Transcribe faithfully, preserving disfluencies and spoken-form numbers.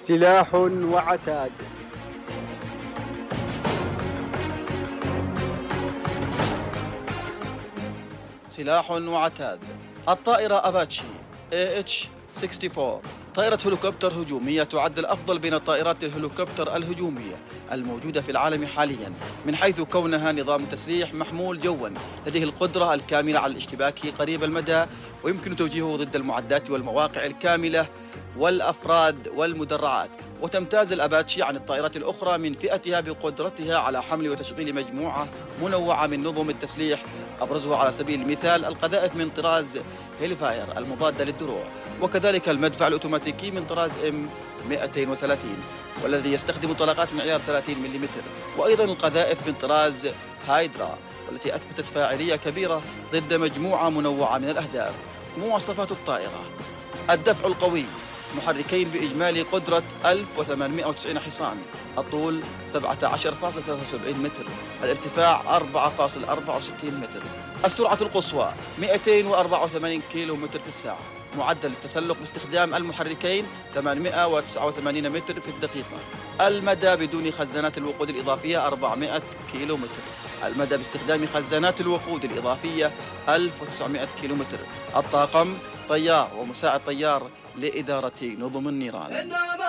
سلاح وعتاد. سلاح وعتاد. الطائرة أباتشي إيه إتش أربعة وستين طائرة هليكوبتر هجومية تعد الأفضل بين طائرات الهليكوبتر الهجومية الموجودة في العالم حاليا، من حيث كونها نظام تسليح محمول جوا لديه القدرة الكاملة على الاشتباك قريب المدى، ويمكن توجيهه ضد المعدات والمواقع الكاملة والأفراد والمدرعات. وتمتاز الأباتشي عن الطائرات الأخرى من فئتها بقدرتها على حمل وتشغيل مجموعة منوعة من نظم التسليح، أبرزها على سبيل المثال القذائف من طراز هيليفاير المضادة للدروع، وكذلك المدفع الأوتوماتيكي من طراز إم مئتين وثلاثين والذي يستخدم طلقات معيار ثلاثين ملم، وأيضا القذائف من طراز هايدرا والتي أثبتت فاعلية كبيرة ضد مجموعة منوعة من الأهداف. مواصفات الطائرة: الدفع القوي، محركين بإجمالي قدرة ألف وثمانمئة وتسعين حصان، الطول سبعة عشر فاصلة ثلاثة وسبعين متر، الارتفاع أربعة فاصلة أربعة وستين متر، السرعة القصوى مئتين وأربعة وثمانين كيلو متر في الساعة، معدل التسلق باستخدام المحركين ثمانمئة وتسعة وثمانين متر في الدقيقة، المدى بدون خزانات الوقود الإضافية أربعمئة كيلو متر، المدى باستخدام خزانات الوقود الإضافية ألف وتسعمئة كيلو متر، الطاقم طيار ومساعد طيار لإدارة نظم النيران.